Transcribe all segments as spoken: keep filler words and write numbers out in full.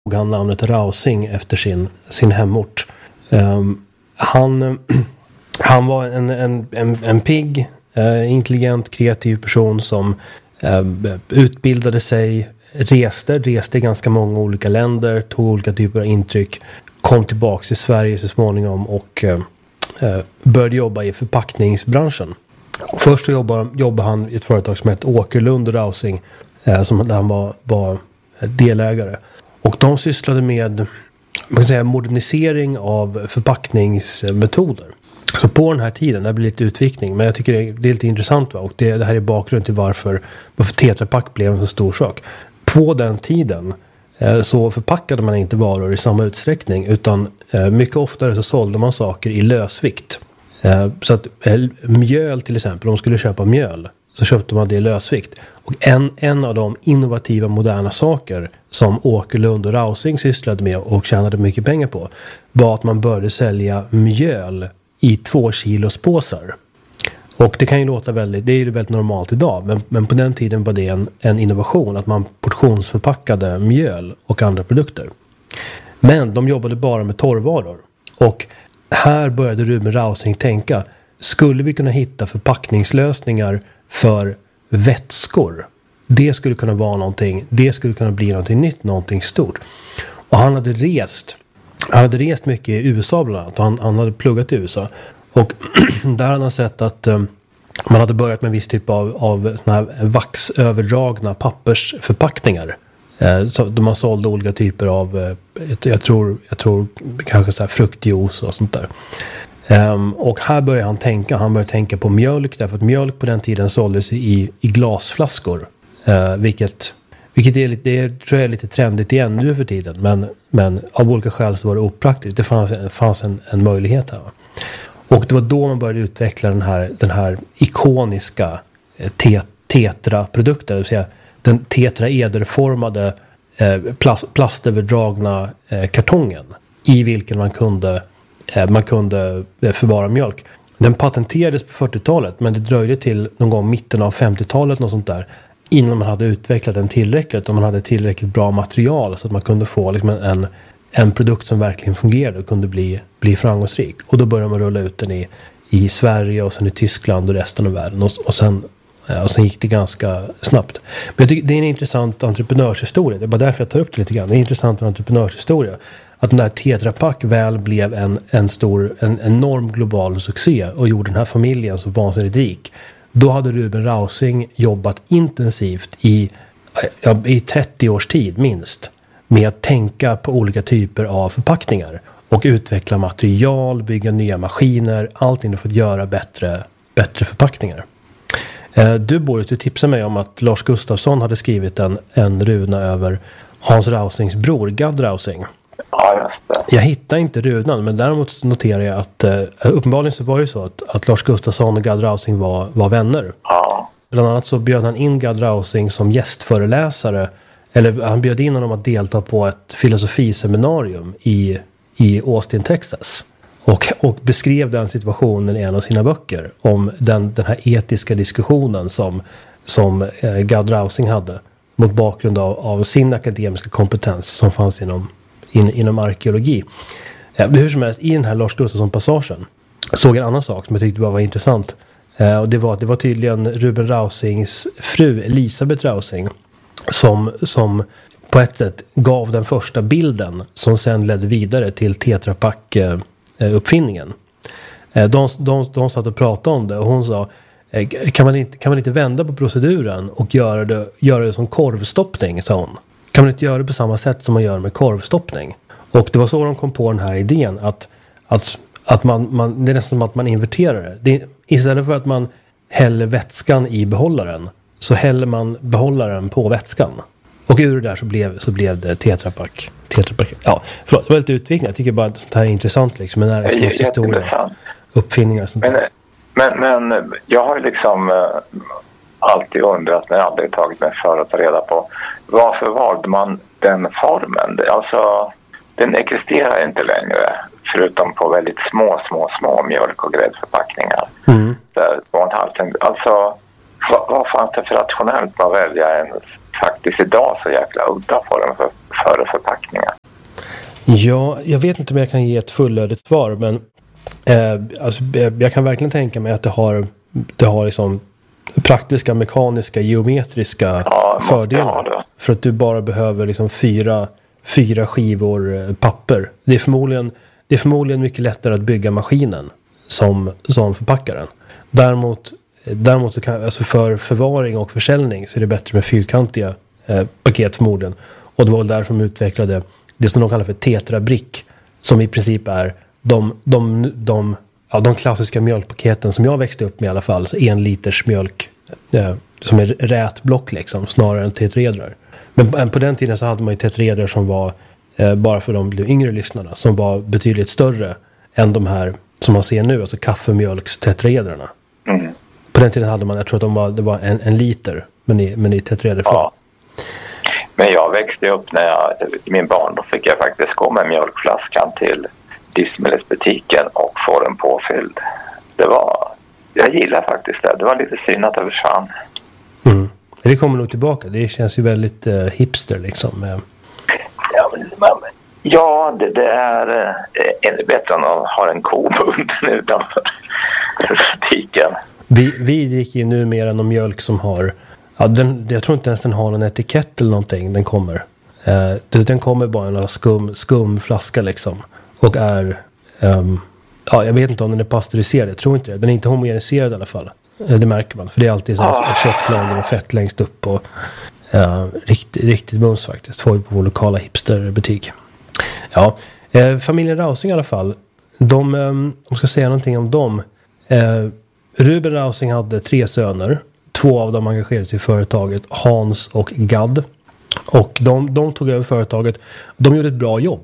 han namnet Rausing efter sin, sin hemort. Um, han, han var en, en, en, en pigg, uh, intelligent, kreativ person som uh, utbildade sig, reste, reste i ganska många olika länder, tog olika typer av intryck, kom tillbaka till Sverige så småningom och uh, uh, började jobba i förpackningsbranschen. Först så jobbade, jobbade han i ett företag som heter Åkerlund och Rausing, uh, som, där han var, var delägare. Och de sysslade med, man kan säga, modernisering av förpackningsmetoder. Så på den här tiden, det blir lite utvikning, men jag tycker det är, det är lite intressant, va? Och det, det här är bakgrund till varför, varför Tetra Pak blev en så stor sak. På den tiden eh, så förpackade man inte varor i samma utsträckning, utan eh, mycket oftare så sålde man saker i lösvikt. Eh, så att eh, mjöl till exempel, om man skulle köpa mjöl, så köpte man det i lösvikt. Och en, en av de innovativa moderna saker som Åkerlund och Rausing sysslade med och tjänade mycket pengar på var att man började sälja mjöl i två kilos påsar. Och det kan ju låta väldigt, det är ju väldigt normalt idag, men, men på den tiden var det en, en innovation att man portionsförpackade mjöl och andra produkter. Men de jobbade bara med torrvaror. Och här började Ruben Rausing tänka, skulle vi kunna hitta förpackningslösningar för vätskor? Det skulle kunna vara någonting, det skulle kunna bli någonting nytt, någonting stort. Och han hade rest, han hade rest mycket i U S A bland annat, och han, han hade pluggat i U S A. Och där hade han sett att um, man hade börjat med en viss typ av, av såna här vaxöverdragna pappersförpackningar. Eh, så man sålde olika typer av, eh, jag, tror, jag tror kanske så här fruktjuice och sånt där. Um, och här börjar han tänka, han börjar tänka på mjölk, därför att mjölk på den tiden såldes i, i glasflaskor. Uh, vilket vilket är lite, det tror jag är lite trendigt igen nu för tiden, men, men av olika skäl så var det opraktiskt. Det fanns, fanns en, en möjlighet här. Och det var då man började utveckla den här, den här ikoniska te, tetra-produkten, det vill säga den tetraederformade eh, plast, plastöverdragna eh, kartongen i vilken man kunde man kunde förvara mjölk. Den patenterades på fyrtiotalet, men det dröjde till någon gång mitten av femtiotalet något sånt där innan man hade utvecklat den tillräckligt, och man hade tillräckligt bra material så att man kunde få liksom en, en produkt som verkligen fungerade och kunde bli, bli framgångsrik. Och då började man rulla ut den i, i Sverige och sen i Tyskland och resten av världen, och, och, sen, och sen gick det ganska snabbt. Men jag tycker det är en intressant entreprenörshistoria. Det är bara därför jag tar upp det lite grann. Det är en intressant entreprenörshistoria. Att den där Tetra Pak väl blev en, en stor, en enorm global succé och gjorde den här familjen så vansinnigt rik. Då hade Ruben Rausing jobbat intensivt i, ja, i trettio års tid minst med att tänka på olika typer av förpackningar och utveckla material, bygga nya maskiner, allting för att göra bättre, bättre förpackningar. Du, Boris, du tipsade mig om att Lars Gustafsson hade skrivit en, en runa över Hans Rausings bror, Gad Rausing. Ja, just det. Jag hittar inte runan, men däremot noterar jag att uh, uppenbarligen så var det så att, att Lars Gustafsson och Gad Rausing var, var vänner. Ja. Bland annat så bjöd han in Gad Rausing som gästföreläsare, eller han bjöd in honom att delta på ett filosofiseminarium i, i Austin, Texas. Och, och beskrev den situationen i en av sina böcker om den, den här etiska diskussionen som, som eh, Gad Rausing hade mot bakgrund av, av sin akademiska kompetens som fanns inom In, inom arkeologi. Ja, hur som helst, i den här Lars Gustafsson-passagen såg jag en annan sak som jag tyckte bara var intressant. Eh, och det var att det var tydligen Ruben Rausings fru Elisabeth Rausing som, som på ett sätt gav den första bilden som sen ledde vidare till Tetra Pak-uppfinningen. Eh, de, de, de satt och pratade om det och hon sa, eh, kan, man inte, kan man inte vända på proceduren och göra det, göra det som korvstoppning, sa hon. Kan man inte göra det på samma sätt som man gör med korvstoppning? Och det var så de kom på den här idén att, att, att man, man, det är nästan som att man inverterar det. det. Istället för att man häller vätskan i behållaren så häller man behållaren på vätskan. Och ur det där så blev, så blev det Tetra Pak. Tetra Pak. Ja, förlåt, det var lite utvikning. Jag tycker bara att sånt här är intressant liksom. Men det är historia, uppfinningar och sånt där. Men, men, men jag har ju liksom äh, alltid undrat, men aldrig tagit mig för att ta reda på varför valde man den formen? Alltså, den existerar inte längre förutom på väldigt små, små, små mjölk- och gräddförpackningar. Mm. Där barnhalten, alltså, vad, vad fanns det för rationellt med att välja en faktiskt idag så jäkla udda form för, för förpackningar? Ja, jag vet inte om jag kan ge ett fullödigt svar, men eh, alltså, jag kan verkligen tänka mig att det har, det har liksom praktiska, mekaniska, geometriska ja, fördelar. Det. För att du bara behöver liksom fyra, fyra skivor papper. Det är förmodligen, det är förmodligen mycket lättare att bygga maskinen som, som förpackaren. Däremot, däremot så kan, alltså för förvaring och försäljning så är det bättre med fyrkantiga eh, paket förmodligen. Och det var därför de utvecklade det som de kallar för tetrabrick, som i princip är de, de, de, ja, de klassiska mjölkpaketen som jag växte upp med i alla fall. Så en liters mjölk eh, som är rätblock liksom, snarare än tetraedrar. Men på den tiden så hade man ju tetraedrar som var, eh, bara för de yngre lyssnarna, som var betydligt större än de här som man ser nu, alltså kaffemjölks tetraedrarna. Mm. På den tiden hade man, jag tror att de var, det var en, en liter, men i, men i tetraederform. Ja. Men jag växte upp när jag, i min barn, då fick jag faktiskt gå med mjölkflaskan till livsmedelsbutiken och få den påfylld. Det var, jag gillar faktiskt det. Det var lite synd att det försvann. Mm. Det kommer nog tillbaka. Det känns ju väldigt uh, hipster liksom. Ja, men, ja det, det är uh, ännu bättre än att ha en ko bunden utanför butiken. Vi, vi dricker ju nu mer än om mjölk som har, ja, den, jag tror inte ens den har någon etikett eller någonting. Den kommer. Uh, den kommer bara en skum, skum flaska liksom. Och är, um, ja, jag vet inte om den är pasteuriserad. Jag tror inte det. Den är inte homogeniserad i alla fall. Det märker man. För det är alltid så här köttlager och fett längst upp. Och uh, riktigt, riktigt mums faktiskt. Får vi på vår lokala hipsterbutik. Ja, eh, familjen Rausing i alla fall. De, um, om ska säga någonting om dem. Eh, Ruben Rausing hade tre söner. Två av dem engagerade sig i företaget. Hans och Gad. Och de, de tog över företaget. De gjorde ett bra jobb.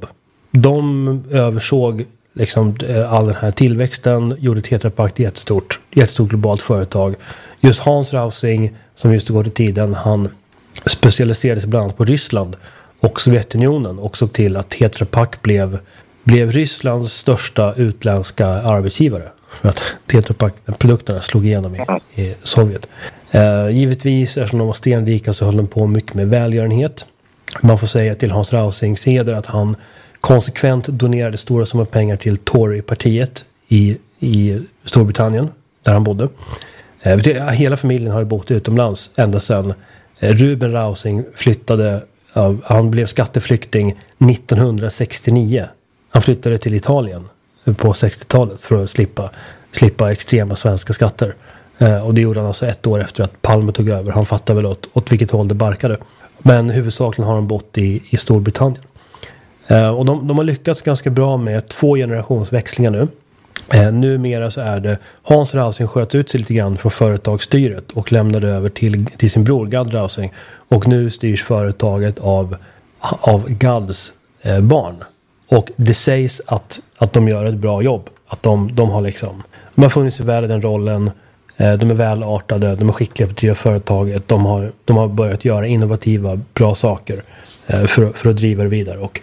De översåg liksom all den här tillväxten, gjorde Tetra Pak ett jättestort, jättestort globalt företag. Just Hans Rausing, som just går till tiden, han specialiserade sig bland annat på Ryssland och Sovjetunionen och såg till att Tetra Pak blev, blev Rysslands största utländska arbetsgivare. För att Tetra Pak-produkterna slog igenom i, i Sovjet. Eh, givetvis, eftersom de var stenrika, så höll de på mycket med välgörenhet. Man får säga till Hans Rausings heder att han konsekvent donerade stora summor pengar till Tory-partiet i, i Storbritannien, där han bodde. Eh, hela familjen har ju bott utomlands ända sedan eh, Ruben Rausing flyttade, uh, han blev skatteflykting nittonhundrasextionio. Han flyttade till Italien på sextiotalet för att slippa, slippa extrema svenska skatter. Eh, och det gjorde han alltså ett år efter att Palme tog över. Han fattade väl åt, åt vilket håll det barkade. Men huvudsakligen har han bott i, i Storbritannien. Uh, och de, de har lyckats ganska bra med två generationsväxlingar nu. Uh, numera så är det Hans Rausing sköt ut sig lite grann från företagsstyret och lämnade över till, till sin bror Gad Rausing. Och nu styrs företaget av, av Gads uh, barn. Och det sägs att, att de gör ett bra jobb. Att de, de har liksom, de har funnit sig väl i den rollen. Uh, de är välartade, de är skickliga på att driva företaget. De har, de har börjat göra innovativa, bra saker uh, för, för att driva det vidare. Och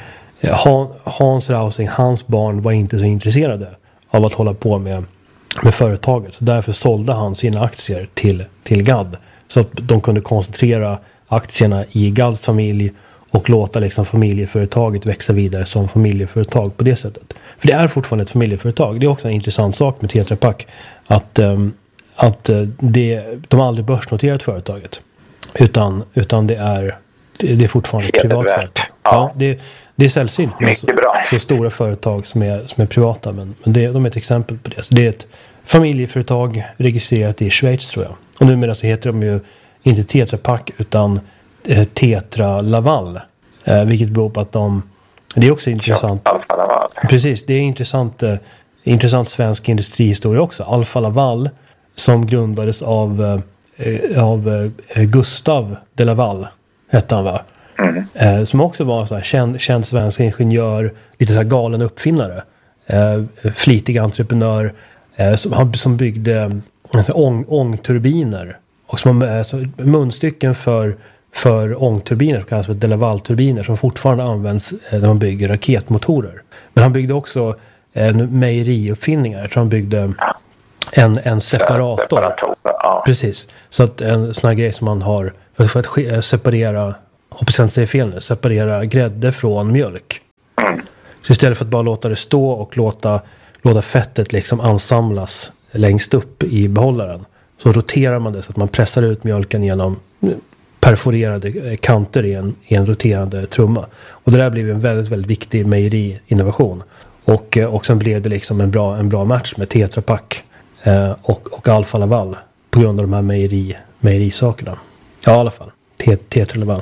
Hans Rausing, hans barn var inte så intresserade av att hålla på med, med företaget. Så därför sålde han sina aktier till, till Gad. Så att de kunde koncentrera aktierna i Gads familj och låta liksom familjeföretaget växa vidare som familjeföretag på det sättet. För det är fortfarande ett familjeföretag. Det är också en intressant sak med Tetra Pak. Att, um, att uh, det, de har aldrig börsnoterat företaget. Utan, utan det, är, det, det är fortfarande ett privat företag. Ja, ja det Det är sällsynt med så, så stora företag som är, som är privata. Men, men det, de är ett exempel på det. Så det är ett familjeföretag registrerat i Schweiz, tror jag. Och numera så heter de ju inte Tetra Pak utan eh, Tetra Laval. Eh, vilket beror på att de... Det är också intressant. Ja, Alfa Laval. Precis, det är intressant, eh, intressant svensk industrihistoria också. Alfa Laval som grundades av, eh, av eh, Gustav de Laval, hette han va? Mm. Eh, som också var så här, känd, känd svensk ingenjör, lite så här galen uppfinnare, eh, flitig entreprenör, eh, som, som byggde alltså, ång, ångturbiner och som alltså, munstycken för, för ångturbiner som kallas för de Laval-turbiner som fortfarande används eh, när man bygger raketmotorer. Men han byggde också eh, mejeriuppfinningar. Jag tror han byggde en, en separator. Ja. Precis, så att en sån här grej som man har för, för att separera, hoppas jag inte säger fel nu, separera grädde från mjölk. Mm. Så istället för att bara låta det stå och låta, låta fettet liksom ansamlas längst upp i behållaren, så roterar man det så att man pressar ut mjölken genom perforerade kanter i en, i en roterande trumma. Och det där blev en väldigt, väldigt viktig mejeriinnovation. Och, och sen blev det liksom en bra, en bra match med Tetra Pak eh, och, och Alfa Laval på grund av de här mejeri, mejerisakerna. Ja, i alla fall. Tetra Laval.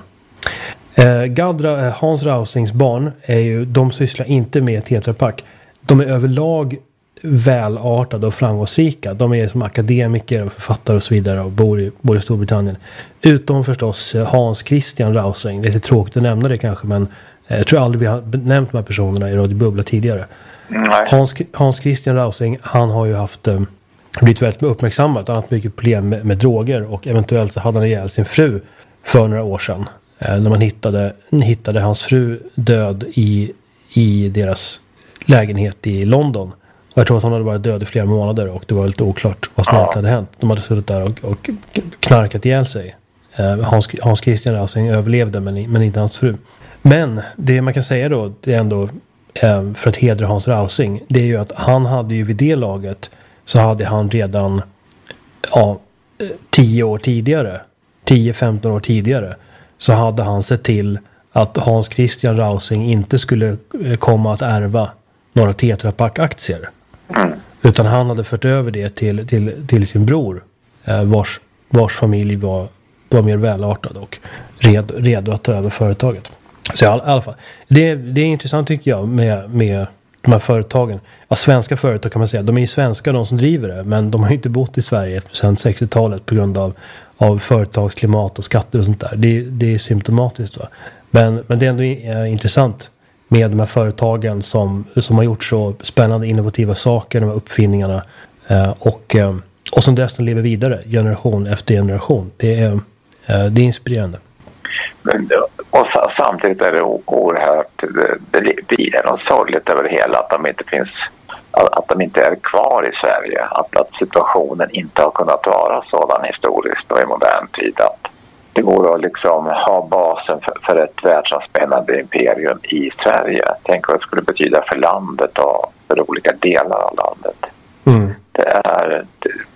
Eh, Gadra, eh, Hans Rausings barn, är ju, de sysslar inte med Tetra Pak. De är överlag välartade och framgångsrika. De är som akademiker och författare och så vidare och bor i, bor i Storbritannien. Utom förstås Hans Christian Rausing. Det är lite tråkigt att nämna det kanske, men eh, jag tror aldrig vi har nämnt de här personerna i Radio Bubbla tidigare. Nej. Hans, Hans Christian Rausing, han har ju haft eh, blivit väldigt uppmärksammat. Han har haft mycket problem med, med droger, och eventuellt så hade han ihjäl sin fru för några år sedan. Eh, när man hittade, hittade hans fru död i, i deras lägenhet i London. Och jag tror att hon hade varit död i flera månader, och det var lite oklart vad som ja. hade hänt. De hade suttit där och, och knarkat ihjäl sig. Eh, Hans, Hans Christian Rausing överlevde, men, men inte hans fru. Men det man kan säga då, det är ändå eh, för att hedra Hans Rausing, det är ju att han hade ju vid det laget, så hade han redan ja, tio år tidigare, tio femton år tidigare, så hade han sett till att Hans Christian Rausing inte skulle komma att ärva några Tetra Pak-aktier. Mm. Utan han hade fört över det till, till, till sin bror, eh, vars, vars familj var, var mer välartad och redo, redo att ta över företaget. Så i alla, alla fall, det, det är intressant tycker jag med, med de här företagen. Ja, svenska företag kan man säga, de är ju svenska de som driver det, men de har ju inte bott i Sverige sedan sextiotalet på grund av, av företagsklimat och skatter och sånt där. Det, det är symptomatiskt va. Men, men det är ändå eh, intressant med de här företagen som, som har gjort så spännande innovativa saker, de här uppfinningarna eh, och, eh, och som dessutom lever vidare generation efter generation. Det är, eh, det är inspirerande. Men, och samtidigt är det oerhört, det, det blir något sorgligt över hela att de inte finns, att de inte är kvar i Sverige, att, att situationen inte har kunnat vara sådan historiskt och i modern tid att det går att liksom ha basen för, för ett världsomspännande imperium i Sverige. Tänk vad det skulle betyda för landet och för olika delar av landet. Mm. Det är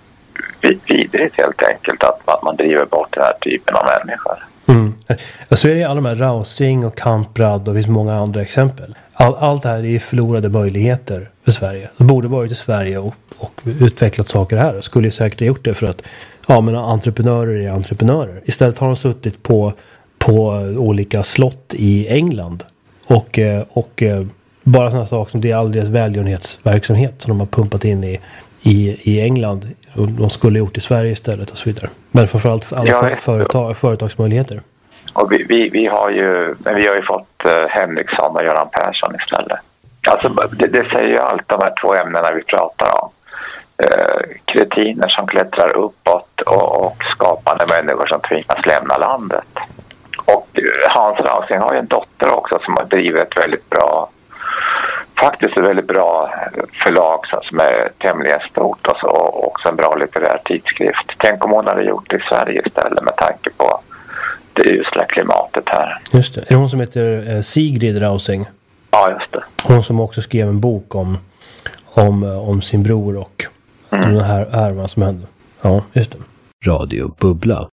det, vidrigt helt enkelt att, att man driver bort den här typen av människor. Mm. Så är det alla de här Rausing och Kamprad och det finns många andra exempel. All, allt det här är förlorade möjligheter för Sverige. Det borde varit i Sverige och, och utvecklat saker här. Skulle ju säkert ha gjort det för att ja, men entreprenörer är entreprenörer. Istället har de suttit på, på olika slott i England. Och, och bara sådana saker som det är alldeles välgörenhetsverksamhet som de har pumpat in i, i, i England. Och de skulle ha gjort i Sverige istället och så vidare. Men framförallt alla ja, företag, företagsmöjligheter. Och vi, vi, vi, har ju, vi har ju fått uh, Henriksson och Göran Persson istället. Alltså, det, det säger ju allt de här två ämnena vi pratar om. Uh, kretiner som klättrar uppåt och, och skapande människor som tvingas lämna landet. Och uh, Hans Rausing har ju en dotter också som har drivit ett väldigt bra, faktiskt ett väldigt bra förlag som är tämligen stort och, så, och också en bra litterär tidskrift. Tänk om hon hade gjort det i Sverige istället med tanke på det usla klimatet här. Just det. Är det hon som heter eh, Sigrid Rausing? Ja, just det. Hon som också skrev en bok om, om, om sin bror och mm. den här härvan som hände. Ja, just det. Radio Bubbla.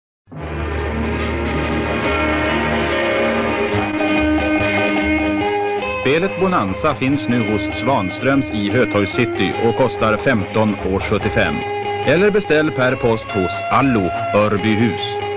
Spelet Bonanza finns nu hos Svanströms i Hötorgs City och kostar femton år sjuttiofem. Eller beställ per post hos Allo Örbyhus.